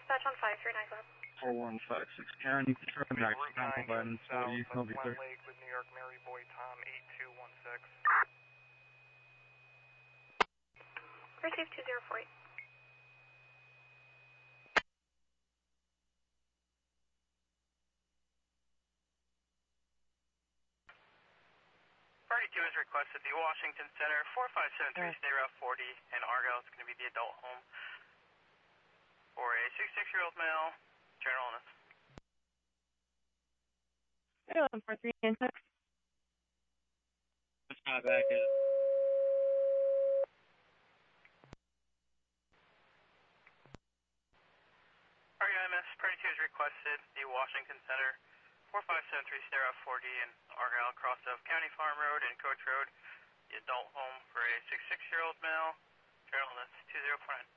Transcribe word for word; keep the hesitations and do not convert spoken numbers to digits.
dispatch on five three nine five. four one five six. Karen, you can try back to Mount Lebanon for you. I'll be there. Lake with New York Mary Boy Tom eight two one six. Receive two zero four eight. Party two is requested the Washington Center, four five seven three, stay route forty, and Argyle is going to be the adult home for a sixty-six-year-old male, general illness. eleven four three nine six. That's not back in. R E I M S, Party two is requested the Washington Center, four five seven three, stay route forty, and Argyle across of County Farm Road and Coach Road, the adult home for a sixty-six-year-old male, general illness, two zero four nine.